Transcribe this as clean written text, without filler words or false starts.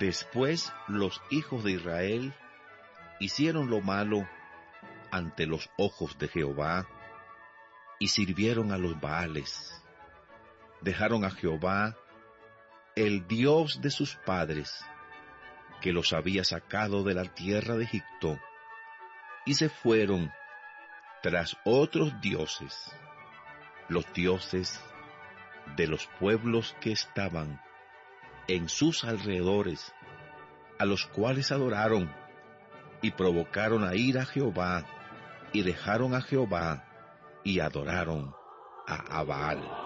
Después los hijos de Israel hicieron lo malo ante los ojos de Jehová y sirvieron a los Baales. Dejaron a Jehová, el Dios de sus padres, que los había sacado de la tierra de Egipto, y se fueron tras otros dioses, los dioses de los pueblos que estaban en sus alrededores, a los cuales adoraron y provocaron a ira a Jehová, y dejaron a Jehová y adoraron a Baal.